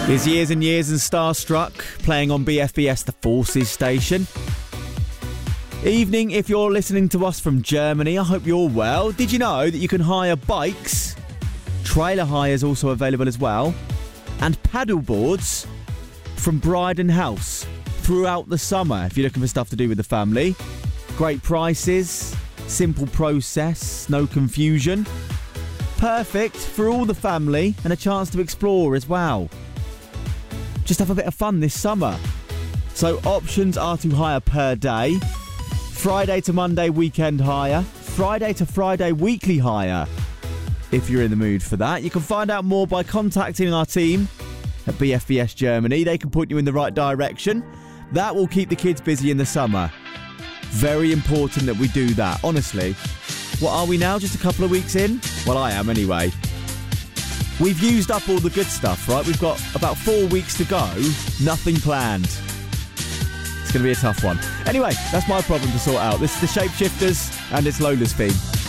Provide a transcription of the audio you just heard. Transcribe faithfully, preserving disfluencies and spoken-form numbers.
It's Years and Years and Starstruck, playing on B F B S The Forces station. Evening, if you're listening to us from Germany, I hope you're well. Did you know that you can hire bikes? Trailer hire is also available as well. And paddle boards from Bryden House throughout the summer, if you're looking for stuff to do with the family. Great prices, simple process, no confusion. Perfect for all the family and a chance to explore as well. Just have a bit of fun this summer. So options are to hire per day. Friday to Monday weekend hire. Friday to Friday weekly hire. If you're in the mood for that. You can find out more by contacting our team at B F B S Germany. They can point you in the right direction. That will keep the kids busy in the summer. Very important that we do that, honestly. What are we now? Just a couple of weeks in? Well, I am anyway. We've used up all the good stuff, right? We've got about four weeks to go. Nothing planned. It's going to be a tough one. Anyway, that's my problem to sort out. This is the Shapeshifters, and it's Lola's theme.